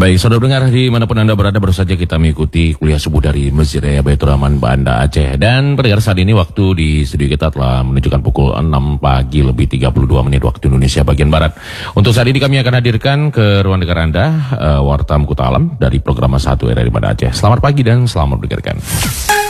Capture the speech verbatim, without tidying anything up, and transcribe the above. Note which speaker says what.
Speaker 1: Baik, saudara pendengar dimanapun Anda berada, baru saja kita mengikuti kuliah subuh dari Masjid Raya Baitur Rahman Banda Aceh. Dan pendengar, saat ini waktu di studio kita telah menunjukkan pukul enam pagi lebih tiga puluh dua menit waktu Indonesia bagian Barat. Untuk saat ini kami akan hadirkan ke ruang dengar Anda uh, Warta Mkuta Alam dari program satu R R I Banda Aceh. Selamat pagi dan selamat mendengarkan.